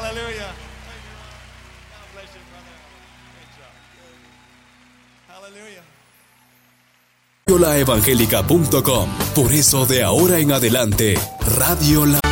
Hallelujah. God bless you, brother. Great job. Hallelujah. Radiolavangelica.com. Por eso de ahora en adelante, Radio La